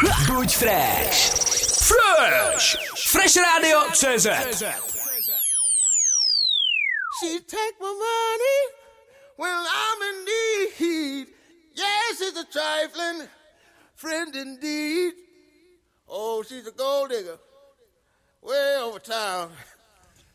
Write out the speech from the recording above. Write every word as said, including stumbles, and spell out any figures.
Buď fresh. Fresh. Fresh Radio C Z. She take my money when I'm in need. Yes, she's a trifling friend indeed. Oh, she's a gold digger way over town.